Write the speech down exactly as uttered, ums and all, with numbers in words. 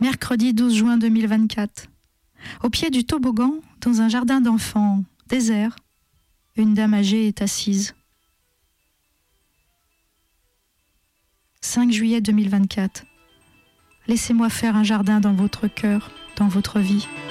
Mercredi douze juin deux mille vingt-quatre. Au pied du toboggan, dans un jardin d'enfants désert, une dame âgée est assise. cinq juillet deux mille vingt-quatre. Laissez-moi faire un jardin dans votre cœur, dans votre vie.